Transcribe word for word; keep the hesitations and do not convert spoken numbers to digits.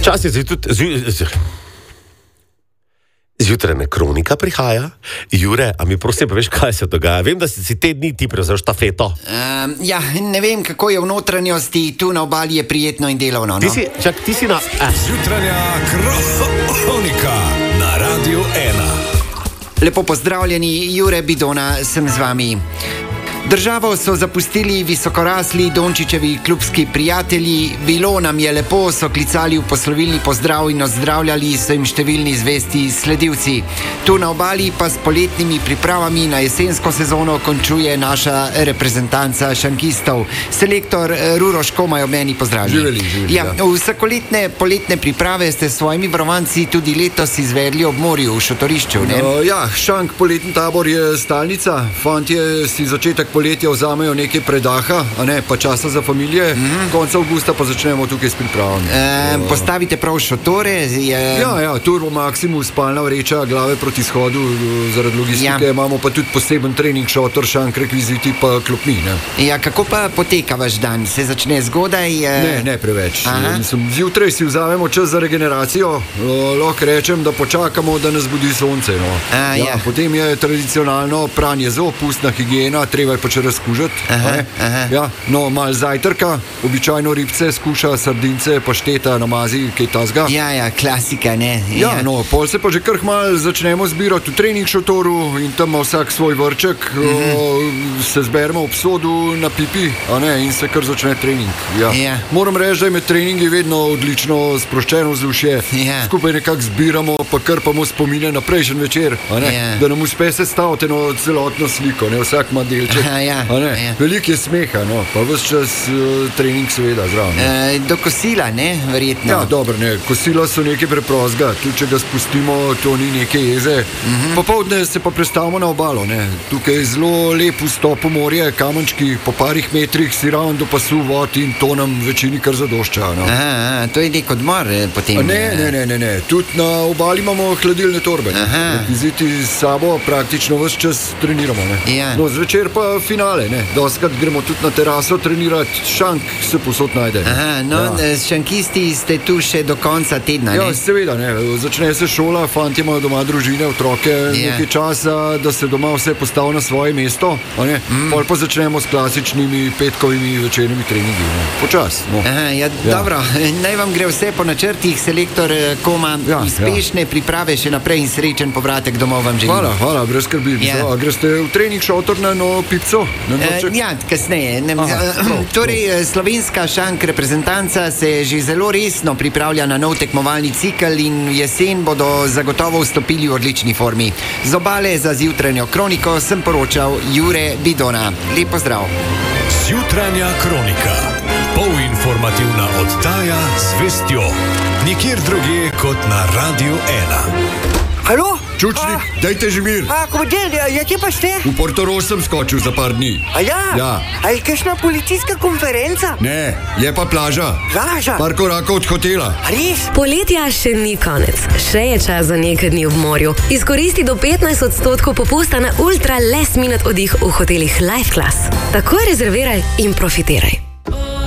Včasih je tudi zjutraj kronika prihaja. Jure, a mi prosim poveš, kaj se dogaja? Vem, da si, si te dni ti prevzel štafeto. Um, ja, ne vem, kako je v notranjosti, tu na obali je prijetno in delovno. No? Ti si, čak, ti si na... Eh. Zjutranja kronika na Radio ena. Lepo pozdravljeni, Jure Bidona sem z vami. Državo so zapustili visokorasli Dončićevi klubski prijatelji. Bilo nam je lepo, so klicali v poslovilni pozdrav in ozdravljali so jim številni zvesti sledilci. Tu na obali pa s poletnimi pripravami na jesensko sezono končuje naša reprezentanca šankistov. Selektor Ruro Škomaj ob meni pozdravljen. Živeli, živeli, ja, vsakoletne poletne priprave ste s svojimi varovanci tudi letos izvedli ob morju v šotorišču, ne? Uh, ja, Šank poletni tabor je stalnica. Fantje si začetek poletja vzamejo nekaj predaha, a ne, pa časa za familije. Mm-hmm. Konca avgusta pa začnemo tukaj s pripravami. E, uh, postavite prav šotore? Je... Ja, ja, Turbo Maximus, spalna vreča, glave proti shodu, zaradi logistike. Ja. Imamo pa tudi poseben trening šotor, Šank, rekviziti pa klopni, ne. Ja, kako pa poteka vaš dan? Se začne zgodaj? Uh... Ne, ne preveč. Mislim, zjutraj si vzamemo čas za regeneracijo. Uh, lahko rečem, da počakamo, da nas budi sonce, no. A, ja, ja. Potem je tradicionalno pranje zob, pustna higiena, treba je pa če razkužati. Ja, no, malo zajtrka, običajno ribce, skuša, sardince, pašteta, namazi, kaj tazga. Ja, ja, klasika, ne. Ja, ja, no, pol se pa že kar malo začnemo zbirati v trening šotoru in tam ima vsak svoj vrček, mm-hmm. o, se zberemo ob sodu na pipi, a ne, in se kar začne trening. Ja. Ja. Moram reči, da je med treningi vedno odlično sproščeno vzdušje. Ja. Skupaj nekako zbiramo, pa krpamo spomine na prejšnji večer, a ne, Ja. da nam uspe sestaviti eno celotno sliko, ne, vsak ima delček. Aha, ja. Ja. Veliko je smeha, no, pa ves čas uh, trening seveda zraven. E, do kosila, ne, verjetno. Ja, dobro, ne, kosila so nekaj preprostega, tudi če ga spustimo, to ni neke jeze. Mm-hmm. Popoldne se pa prestavimo na obalo, ne. Tukaj je zelo lep vstop v morje, kamenčki, po parih metrih si ravno do pasu vod in to nam večini kar zadošča, no. Aha, aha, to je nek odmor potem. Ne, ne, ne, ne, ne, tudi na obali imamo hladilne torbe. Rekviziti s sabo praktično ves čas treniramo, ne. Ja. No, zvečer pa finale, ne. Doskrat gremo tudi na teraso trenirati, Šank se posod najde. Aha, no, ja. Šankisti ste tu še do konca tedna, ne? Ja, seveda, ne. Začne se šola, fantje imajo doma družine, otroke, Ja. nekaj časa, da se doma vse postavi na svoje mesto, a ne. Mm. Pol pa začnemo s klasičnimi petkovimi večernimi treningi, ne. Počas, no. Aha, ja, Ja. dobro, naj vam gre vse po načrtih, selektor Koma, Ja, uspešne priprave še naprej in srečen povratek domov vam želim. Hvala, hvala, brez skrbi. Ja. A greste v trening šotor na eno pipco? Na Uh, ja, kasneje. Ne, Aha, prav, torej, slovenska šank reprezentanca se že zelo resno pripravlja na nov tekmovalni cikel in jesen bodo zagotovo vstopili v odlični formi. Z obale za zjutranjo kroniko sem poročal Jure Bidona. Lep pozdrav. Zjutranja kronika. Polinformativna oddaja z vestjo. Nikjer drugje kot na Radio ena. Halo? Čučnik, A, dajte že mir. a komandir, ja, kje pa ste? V Portorož sem skočil za par dni. A ja? Ja. A je kakšna policijska konferenca? Ne, je pa plaža. Plaža? Par korakov od hotela. A res? Poletja še ni konec, še je čas za nekaj dni v morju. Izkoristi do petnajst odstotkov popusta na ultra last minute oddih v hotelih Life Class. Takoj rezerviraj in profitiraj.